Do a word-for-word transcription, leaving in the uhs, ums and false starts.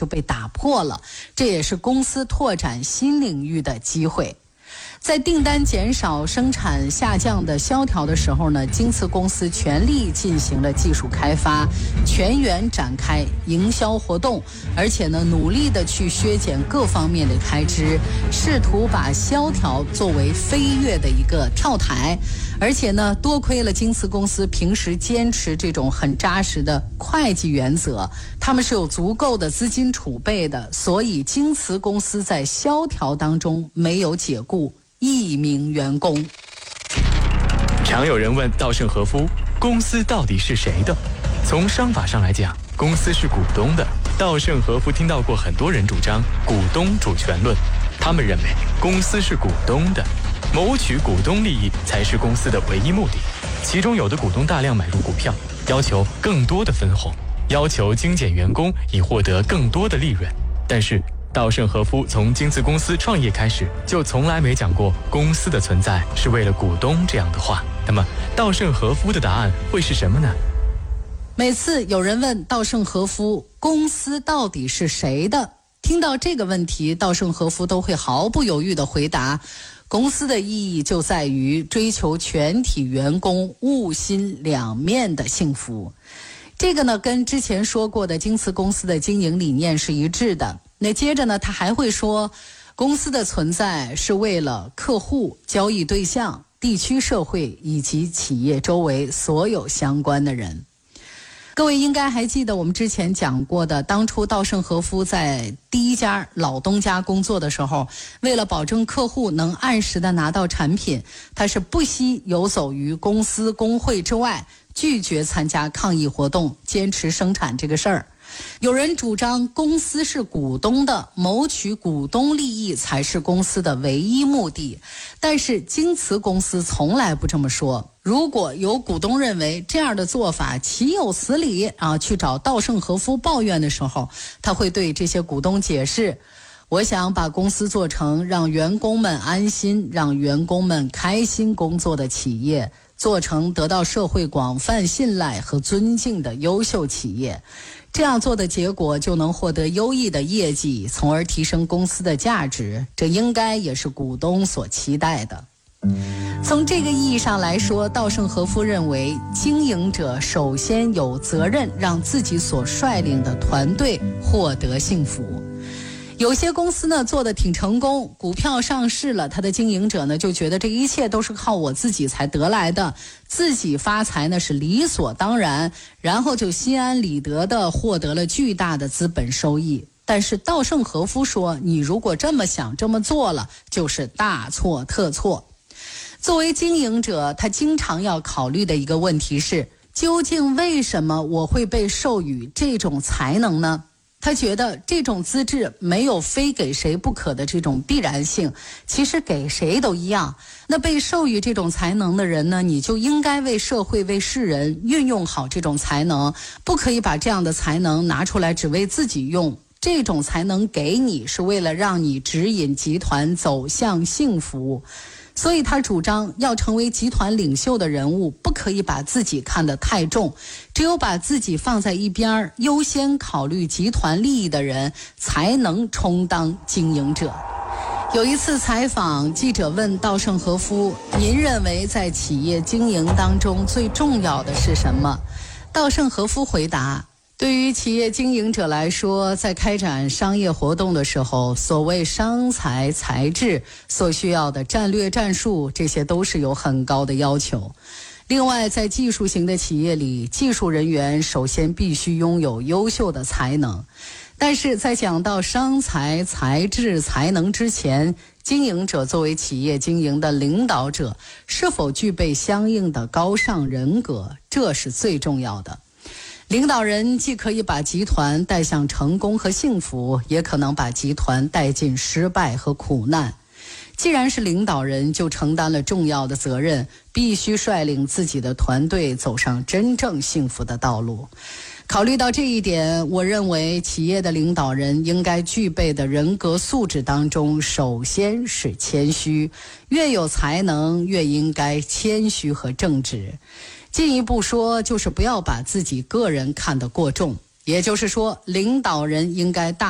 就被打破了，这也是公司拓展新领域的机会。在订单减少、生产下降的萧条的时候呢，京瓷公司全力进行了技术开发，全员展开营销活动，而且呢，努力的去削减各方面的开支，试图把萧条作为飞跃的一个跳台。而且呢，多亏了京瓷公司平时坚持这种很扎实的会计原则，他们是有足够的资金储备的，所以京瓷公司在萧条当中没有解雇一名员工。 常有人问稻盛和夫，公司到底是谁的？从商法上来讲，公司是股东的。稻盛和夫听到过很多人主张股东主权论，他们认为公司是股东的，谋取股东利益才是公司的唯一目的。其中有的股东大量买入股票，要求更多的分红，要求精简员工以获得更多的利润。但是稻盛和夫从京瓷公司创业开始，就从来没讲过公司的存在是为了股东这样的话。那么稻盛和夫的答案会是什么呢？ 每次有人问稻盛和夫，公司到底是谁的？听到这个问题，稻盛和夫都会毫不犹豫地回答，公司的意义就在于追求全体员工物心两面的幸福。这个呢，跟之前说过的京瓷公司的经营理念是一致的。那接着呢，他还会说，公司的存在是为了客户、交易对象、地区社会以及企业周围所有相关的人。各位应该还记得我们之前讲过的，当初稻盛和夫在第一家老东家工作的时候，为了保证客户能按时的拿到产品，他是不惜游走于公司工会之外，拒绝参加抗议活动，坚持生产这个事儿。有人主张公司是股东的，谋取股东利益才是公司的唯一目的，但是京瓷公司从来不这么说。如果有股东认为这样的做法岂有此理啊，去找稻盛和夫抱怨的时候，他会对这些股东解释，我想把公司做成让员工们安心、让员工们开心工作的企业，做成得到社会广泛信赖和尊敬的优秀企业。这样做的结果就能获得优异的业绩，从而提升公司的价值，这应该也是股东所期待的。从这个意义上来说，稻盛和夫认为经营者首先有责任让自己所率领的团队获得幸福。有些公司呢做得挺成功，股票上市了，他的经营者呢就觉得这一切都是靠我自己才得来的，自己发财呢是理所当然，然后就心安理得地获得了巨大的资本收益。但是稻盛和夫说，你如果这么想这么做了，就是大错特错。作为经营者，他经常要考虑的一个问题是，究竟为什么我会被授予这种才能呢？他觉得这种资质没有非给谁不可的这种必然性，其实给谁都一样。那被授予这种才能的人呢，你就应该为社会、为世人运用好这种才能，不可以把这样的才能拿出来只为自己用。这种才能给你是为了让你指引集团走向幸福。所以他主张要成为集团领袖的人物，不可以把自己看得太重，只有把自己放在一边，优先考虑集团利益的人才能充当经营者。有一次采访，记者问稻盛和夫，您认为在企业经营当中最重要的是什么？稻盛和夫回答，对于企业经营者来说，在开展商业活动的时候，所谓商才、才智所需要的战略战术，这些都是有很高的要求。另外，在技术型的企业里，技术人员首先必须拥有优秀的才能。但是在讲到商才、才智、才能之前，经营者作为企业经营的领导者，是否具备相应的高尚人格，这是最重要的。领导人既可以把集团带向成功和幸福，也可能把集团带进失败和苦难。既然是领导人，就承担了重要的责任，必须率领自己的团队走上真正幸福的道路。考虑到这一点，我认为企业的领导人应该具备的人格素质当中，首先是谦虚，越有才能越应该谦虚和正直。进一步说，就是不要把自己个人看得过重，也就是说，领导人应该大